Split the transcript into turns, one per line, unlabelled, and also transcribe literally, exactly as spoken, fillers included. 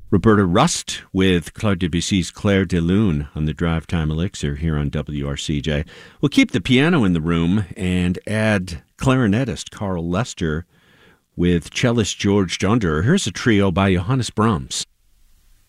Roberta Rust with Claude Debussy's Clair de Lune on the Drive Time Elixir here on W R C J. We'll keep the piano in the room and add clarinetist Carl Lester with cellist George Donder. Here's a trio by Johannes Brahms.